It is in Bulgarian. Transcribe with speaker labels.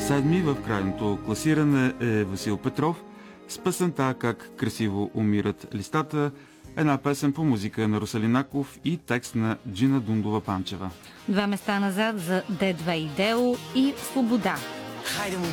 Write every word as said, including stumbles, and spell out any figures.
Speaker 1: Седми в крайното класиране е Васил Петров с песента "Как красиво умират листата", една песен по музика на Русалинаков и текст на Джина Дундова-Панчева.
Speaker 2: Два места назад за Д два и Део и Свобода.